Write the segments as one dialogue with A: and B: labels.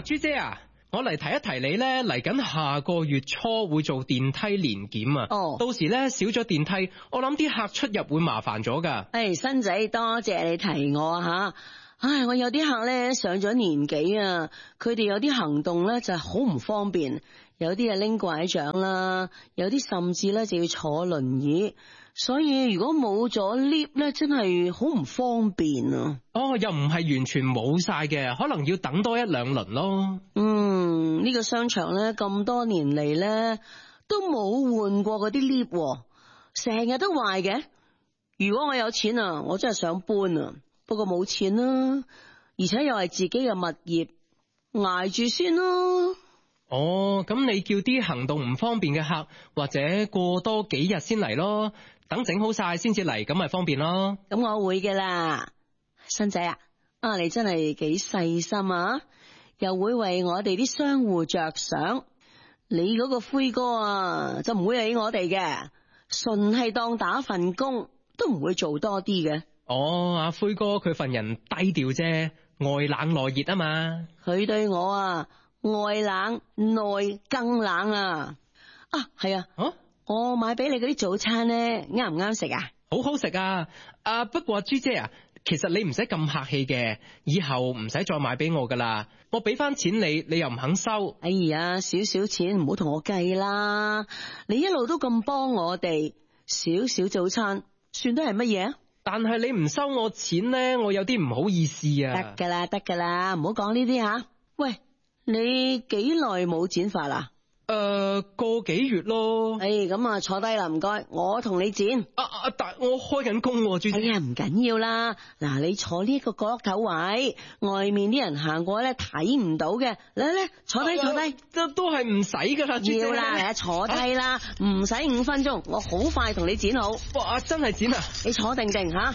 A: 朱姐啊，我嚟提一提你咧，嚟緊下個月初會做電梯年檢啊。
B: 哦，
A: 到時咧少咗電梯，我諗啲客出入會麻煩咗噶。
B: 新仔，多謝你提我吓。唉，我有啲客咧上咗年紀啊，佢哋有啲行動咧就係好唔方便，有啲係拎拐杖啦，有啲甚至咧就要坐輪椅，所以如果冇咗 lift 咧，真係好唔方便啊。
A: 哦，又唔係完全冇晒嘅，可能要等多一兩輪咯。
B: 呢個商場咧咁多年嚟咧都冇換過嗰啲 lift，成日都壞嘅。如果我有錢啊，我真係想搬啊。不過冇錢啦，而且又係自己嘅物業，挨住先咯。
A: 哦，咁你叫啲行動唔方便嘅客，或者過多幾日先嚟咯，等整好晒先至嚟，咁咪方便咯。
B: 咁我會嘅啦，新仔啊，你真係幾細心啊，又會為我哋啲商戶着想。你嗰個灰哥啊，就唔會理我哋嘅，純係當打份工，都唔會做多啲嘅。
A: 哦，阿灰哥佢份人低調啫，外冷內熱啊嘛。
B: 佢對我啊，外冷內更冷啊。係啊，我買俾你嗰啲早餐咧，啱唔啱食啊？
A: 好好食啊！不過朱姐啊，其實你唔使咁客氣嘅，以後唔使再買俾我噶啦，我俾翻錢你，你又唔肯收。
B: 哎呀，少少錢唔好同我計啦，你一路都咁幫我哋，少少早餐算得係乜嘢啊？
A: 但係你唔收我錢咧，我有啲唔好意思啊。
B: 得噶啦，唔好講呢啲吓。喂，你幾耐冇剪髮啦？
A: 個幾月咯。
B: 咁啊，坐低啦，唔該，我同你剪。
A: 但我開緊工喎，朱姐。
B: 唔緊要啦。嗱，你坐呢一個角落頭位，外面啲人行過咧睇唔到嘅。嚟，坐低坐低。
A: 都係唔使噶啦，朱姐。
B: 要啦，坐低啦，唔使5分鐘，我好快同你剪好。
A: 哇，真係剪啊！
B: 你坐定定吓。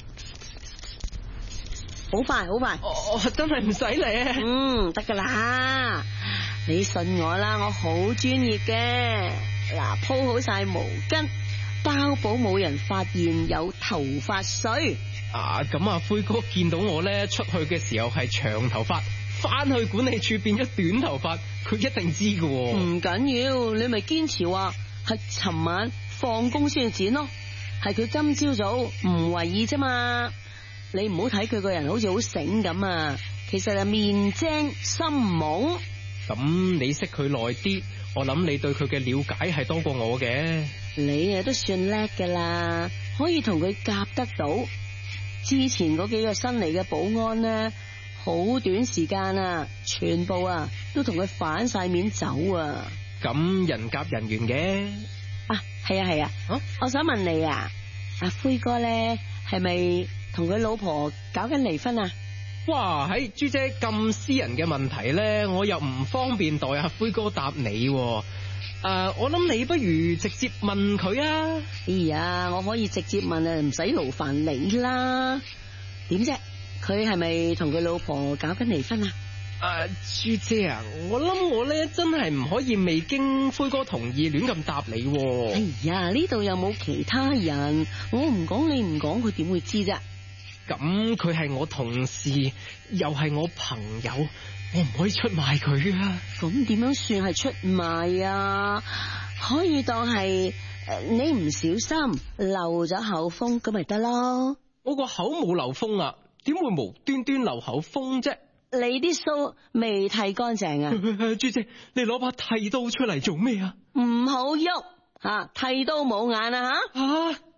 B: 好快好快。
A: 真係唔使嚟。
B: 得噶啦，你信我啦，我好專業嘅。嗱，鋪好晒毛巾，包保冇人發現有頭髮碎。
A: 咁阿灰哥見到我咧出去嘅時候係長頭髮，翻去管理處變咗短頭髮，佢一定知噶。
B: 唔緊要，你咪堅持話係尋晚放工先去剪咯，係佢今朝早唔為意啫嘛。你唔好睇佢個人好似好醒咁啊，其實係面精心懵。
A: 咁你識佢耐啲，我諗你對佢嘅了解係多過我嘅。
B: 你都算叻噶啦，可以同佢夾得到。之前嗰幾個新嚟嘅保安呢，好短時間啊，全部都同佢反晒面走啊。
A: 咁人夾人緣嘅。
B: 係啊。我想問你阿灰哥咧，係咪同佢老婆搞緊離婚啊？
A: 哇，喺朱姐咁私人嘅問題咧，我又唔方便代阿灰哥答你。我諗你不如直接問佢啊。
B: 哎呀，我可以直接問唔使勞煩你啦。點啫？佢係咪同佢老婆搞緊離婚啊？
A: 朱姐啊，我諗我咧真係唔可以未經灰哥同意亂咁答你。
B: 哎呀，呢度又冇其他人，我唔講你唔講，佢點會知啫？
A: 咁佢係我同事，又係我朋友，我唔可以出賣佢啊。
B: 咁點樣算係出賣啊？可以當係你唔小心漏咗口風咁咪得咯。
A: 我個口冇漏風啊，點會無端端漏口風啫？
B: 你啲鬚未剃乾淨啊？
A: 朱姐，你攞把剃刀出嚟做咩啊？
B: 唔好喐吓，剃刀冇眼啊吓！